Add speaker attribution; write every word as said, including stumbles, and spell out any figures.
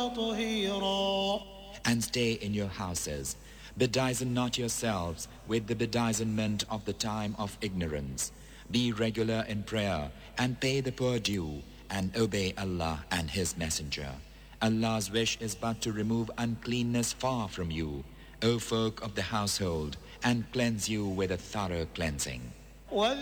Speaker 1: طهيرا.
Speaker 2: And stay in your houses. Bedizen not yourselves with the bedizenment of the time of ignorance. Be regular in prayer and pay the poor due and obey Allah and His Messenger. Allah's wish is but to remove uncleanness far from you, O folk of the household, and cleanse you with a thorough cleansing.